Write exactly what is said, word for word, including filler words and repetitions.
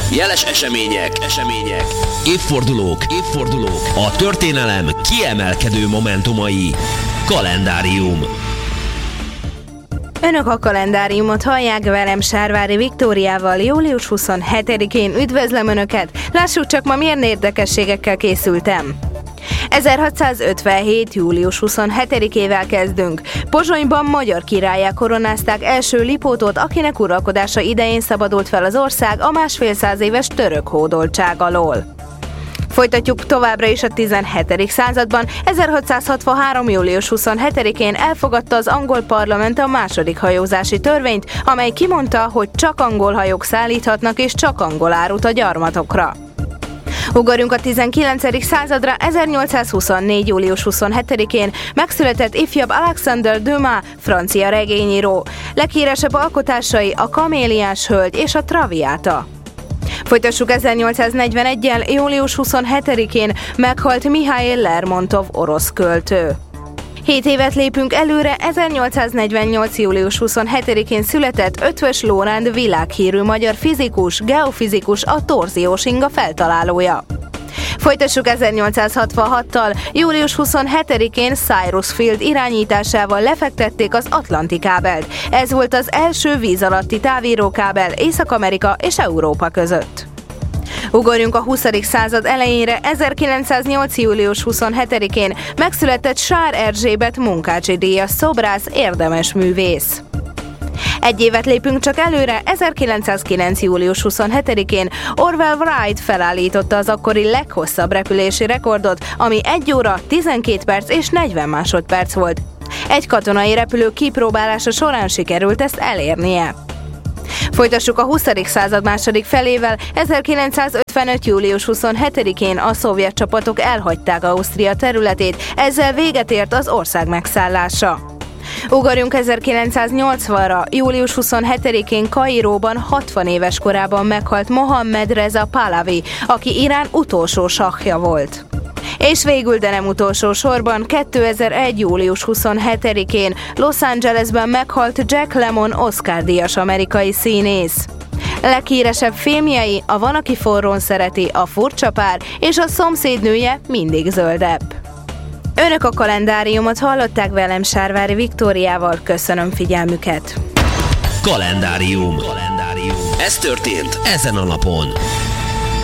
Jeles események, események, évfordulók, évfordulók, a történelem kiemelkedő momentumai. Kalendárium. Önök a kalendáriumot hallják, velem Sárvári Viktóriával. Július huszonhetedikén üdvözlöm Önöket. Lássuk csak, ma milyen érdekességekkel készültem. ezerhatszázötvenhét. július huszonhetedikével kezdünk. Pozsonyban magyar királlyá koronázták első Lipótot, akinek uralkodása idején szabadult fel az ország a másfél száz éves török hódoltság alól. Folytatjuk továbbra is a tizenhetedik században. ezerhatszázhatvanhárom. július huszonhetedikén elfogadta az angol parlament a második hajózási törvényt, amely kimondta, hogy csak angol hajók szállíthatnak és csak angol árut a gyarmatokra. Ugorjunk a tizenkilencedik századra. ezernyolcszázhuszonnégy. július huszonhetedikén megszületett ifjabb Alexander Dumas, francia regényíró. Leghíresebb alkotásai a Kaméliás hölgy és a Traviata. Folytassuk ezernyolcszáznegyveneggyel. július huszonhetedikén meghalt Mihail Lermontov, orosz költő. Hét évet lépünk előre. ezernyolcszáznegyvennyolc. július huszonhetedikén született Eötvös Loránd, világhírű magyar fizikus, geofizikus, a torziós inga feltalálója. Folytassuk ezernyolcszázhatvanhattal. július huszonhetedikén Cyrus Field irányításával lefektették az Atlanti kábelt. Ez volt az első víz alatti távírókábel Észak-Amerika és Európa között. Ugorjunk a huszadik század elejére. ezerkilencszáznyolc. július huszonhetedikén megszületett Sár Erzsébet, Munkácsi-díjas szobrász, érdemes művész. Egy évet lépünk csak előre. ezerkilencszázkilenc. július huszonhetedikén Orville Wright felállította az akkori leghosszabb repülési rekordot, ami egy óra, tizenkét perc és negyven másodperc volt. Egy katonai repülő kipróbálása során sikerült ezt elérnie. Folytassuk a huszadik század második felével. ezerkilencszázötvenöt. július huszonhetedikén a szovjet csapatok elhagyták Ausztria területét, ezzel véget ért az ország megszállása. Ugorjunk ezerkilencszáznyolcvanra. július huszonhetedikén Kairóban hatvan éves korában meghalt Mohammed Reza Pahlavi, aki Irán utolsó sahja volt. És végül, de nem utolsó sorban, kétezer-egy. július huszonhetedikén Los Angelesben meghalt Jack Lemmon, Oscar-díjas amerikai színész. Leghíresebb filmjei a Van, aki forrón szereti, a Furcsa pár és a Szomszédnője mindig zöldebb. Önök a kalendáriumot hallották, velem Sárvári Viktóriával. Köszönöm figyelmüket. Kalendárium. Kalendárium. Ez történt ezen a napon.